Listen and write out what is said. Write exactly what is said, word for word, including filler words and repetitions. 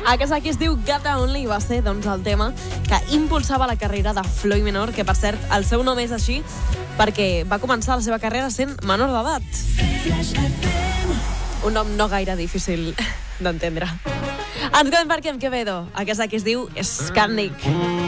Aquest aquí es diu Got The Only i va ser doncs, el tema que impulsava la carrera de Floyd Menor, que per cert el seu nom és així perquè va començar la seva carrera sent menor d'edat. Un nom no gaire difícil d'entendre. Ens quedem per aquí amb Quevedo. Aquest aquí es diu Scandic.